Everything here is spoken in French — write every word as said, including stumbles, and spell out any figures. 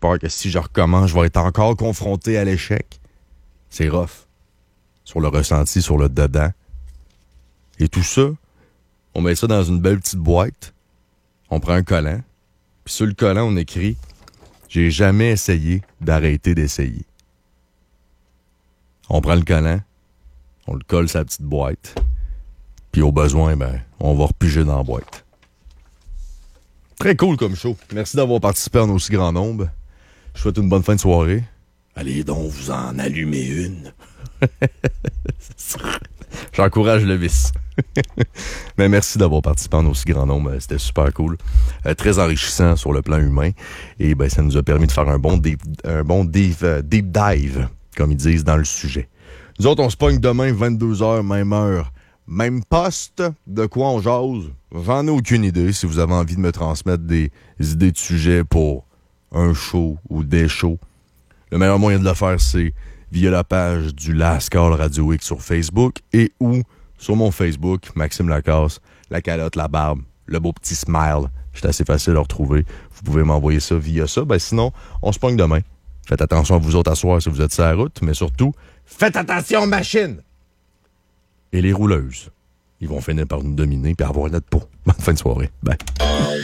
peur que si je recommence, je vais être encore confronté à l'échec. C'est rough. Sur le ressenti, sur le dedans. Et tout ça, on met ça dans une belle petite boîte. On prend un collant. Puis sur le collant, on écrit « J'ai jamais essayé d'arrêter d'essayer ». On prend le collant, on le colle sur la petite boîte. Puis au besoin, ben, on va repiger dans la boîte. Très cool comme show. Merci d'avoir participé en aussi grand nombre. Je vous souhaite une bonne fin de soirée. Allez donc vous en allumer une. J'encourage le vice. Mais merci d'avoir participé en aussi grand nombre. C'était super cool. Euh, très enrichissant sur le plan humain. Et ben, ça nous a permis de faire un bon deep, un bon deep, uh, deep dive, comme ils disent, dans le sujet. Nous autres, on se pogne demain, vingt-deux heures, même heure. Même poste, de quoi on jase, j'en ai aucune idée. Si vous avez envie de me transmettre des idées de sujets pour un show ou des shows, le meilleur moyen de le faire, c'est via la page du Last Call Radio X sur Facebook et ou sur mon Facebook, Maxime Lacasse, la calotte, la barbe, le beau petit smile. C'est assez facile à retrouver. Vous pouvez m'envoyer ça via ça. Ben sinon, on se pogne demain. Faites attention à vous autres à soir si vous êtes sur la route, mais surtout, faites attention aux machines! Et les rouleuses, ils vont finir par nous dominer et avoir notre peau. Bonne fin de soirée. Bye.